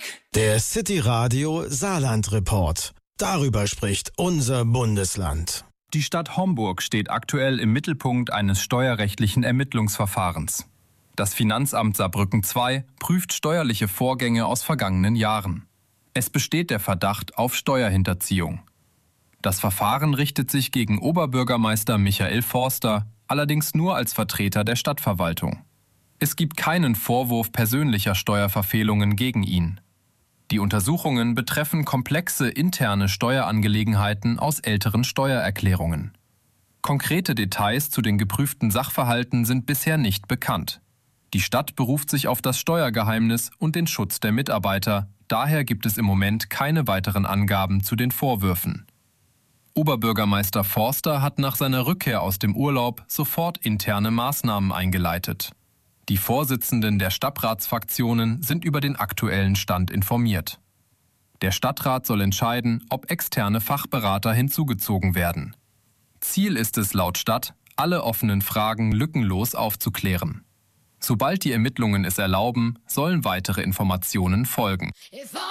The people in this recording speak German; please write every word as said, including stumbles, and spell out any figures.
Der City Radio Saarland Report. Darüber spricht unser Bundesland. Die Stadt Homburg steht aktuell im Mittelpunkt eines steuerrechtlichen Ermittlungsverfahrens. Das Finanzamt Saarbrücken zwei prüft steuerliche Vorgänge aus vergangenen Jahren. Es besteht der Verdacht auf Steuerhinterziehung. Das Verfahren richtet sich gegen Oberbürgermeister Michael Forster, allerdings nur als Vertreter der Stadtverwaltung. Es gibt keinen Vorwurf persönlicher Steuerverfehlungen gegen ihn. Die Untersuchungen betreffen komplexe interne Steuerangelegenheiten aus älteren Steuererklärungen. Konkrete Details zu den geprüften Sachverhalten sind bisher nicht bekannt. Die Stadt beruft sich auf das Steuergeheimnis und den Schutz der Mitarbeiter, daher gibt es im Moment keine weiteren Angaben zu den Vorwürfen. Oberbürgermeister Forster hat nach seiner Rückkehr aus dem Urlaub sofort interne Maßnahmen eingeleitet. Die Vorsitzenden der Stadtratsfraktionen sind über den aktuellen Stand informiert. Der Stadtrat soll entscheiden, ob externe Fachberater hinzugezogen werden. Ziel ist es laut Stadt, alle offenen Fragen lückenlos aufzuklären. Sobald die Ermittlungen es erlauben, sollen weitere Informationen folgen.